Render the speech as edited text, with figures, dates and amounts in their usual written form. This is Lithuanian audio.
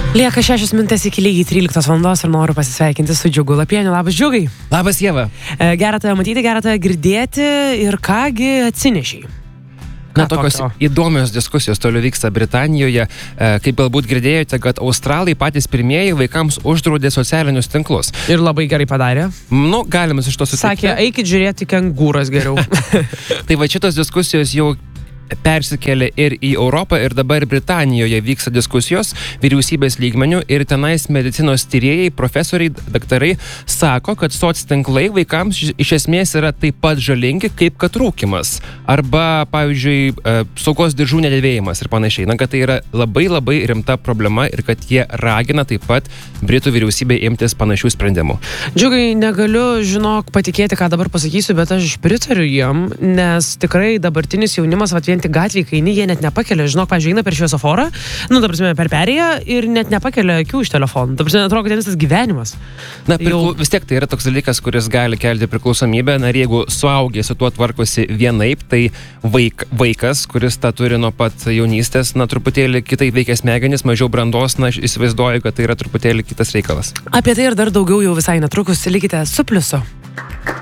Lieka 6 minutės iki lygiai 13 valandos ir noriu pasisveikinti su Džiugu Lapieniu. Labas, Džiugai. Labas, Ieva. Gerą tave matyti, gerą tave girdėti ir kągi atsinešiai. Tokios įdomios diskusijos toliau vyksta Britanijoje. Kaip galbūt girdėjote, kad australai patys pirmieji vaikams uždraudė socialinius tinklus. Ir labai gerai padarė. Galime iš to susitikti. Sakė, eikit žiūrėti kengūras geriau. Tai va šitos diskusijos jau persikėlė ir į Europą ir dabar Britanijoje vyksta diskusijos vyriausybės lygmenių ir tenais medicinos tyrėjai, profesoriai, daktarai sako, kad soc tinklai vaikams iš esmės yra taip pat žalingi kaip kad rūkymas arba, pavyzdžiui, saugos diržų nedėvėjimas ir panašiai. Kad tai yra labai rimta problema ir kad jie ragina taip pat Britų vyriausybė imtis panašių sprendimų. Džiugai, negaliu, žinok, patikėti, ką dabar pasakysiu, bet aš pritariu jiem, nes tikrai dabartinis jaunimas tik gatvėje, kai jie net nepakelia, žinok, pavyzdžiui, eina per šviesoforą, ta prasme, per perėją ir net nepakelia akių iš telefonų. Ta prasme, atrodo, kad visas gyvenimas. Vis tiek tai yra toks dalykas, kuris gali kelti priklausomybę, ir jeigu suaugę su tuo tvarkosi vienaip, tai vaikas, kuris tą turi nuo pat jaunystės, truputėlį kitaip veikia smegenys, mažiau brandos, aš įsivaizduoju, kad tai yra truputėlį kitas reikalas. Apie tai ir dar daugiau jau visai netrukus, likite su Pliusu.